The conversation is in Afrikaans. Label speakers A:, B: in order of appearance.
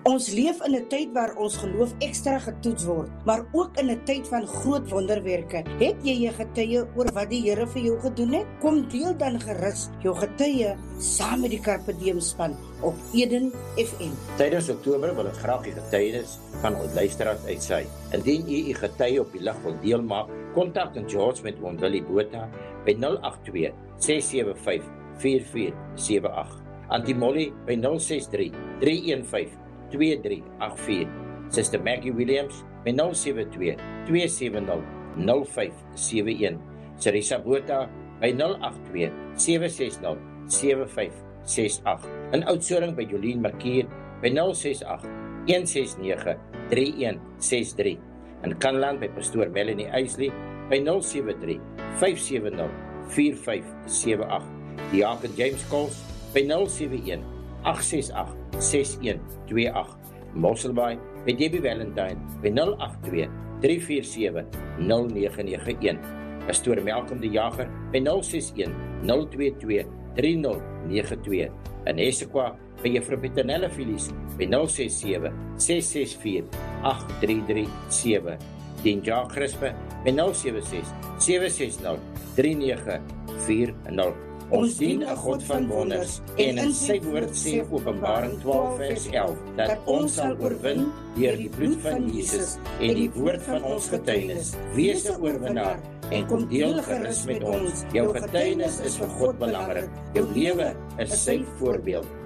A: Ons leef in 'n tyd waar ons geloof ekstra getoets word, maar ook in 'n tyd van groot wonderwerke. Het jy 'n getuie oor wat die Here vir jou gedoen het? Kom deel dan gerus jou getuie saam met die Carpe Diem span op Eden FM.
B: Tydens Oktober wil ek graag die getuienis van ons luisteraars uitsaai. Indien u getuie op die lig wil deel maak, kontak en George met oom Willie Botha by 082 675 4478. Auntie Molly by 063 315 2384. Sister Maggie Williams by 072 270 0571. Sarisa Botha by 082 760 7568. In Oudtshoorn by Jolien Markier by 068 169 3163. In Kanland by Pastoor Melanie Eisley by 073 570 4578. Diaken James Coles by 071 868 6128. Mosselbaai by Debbie Valentine by 082 347 0991. Pastoor Malcolm die Jager by 061 022 3092. In Essequa by Juffrou Petronella Filies by 067 664 8337. Dien Jacques Crispe by 076 760 3940. Ons dien 'n God van wonders en in sy woord sê Openbaring 12 vers 11 dat ons sal oorwin deur die bloed van Jesus en die woord van ons getuienis. Wees 'n oorwinnaar en kom deel gerus met ons. Jou getuienis is vir God belangrik. Jou lewe is sy voorbeeld.